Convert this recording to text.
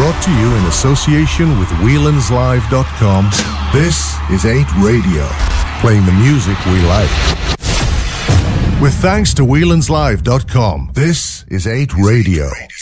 Brought to you in association with Whelan'sLive.com, this is 8 Radio, playing the music we like. With thanks to Whelan'sLive.com, this is 8 Radio.